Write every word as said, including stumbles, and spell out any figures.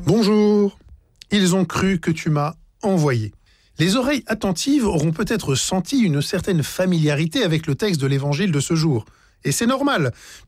Bonjour, ils ont cru que tu m'as envoyé. Les oreilles attentives auront peut-être senti une certaine familiarité avec le texte de l'évangile de ce jour. Et c'est normal,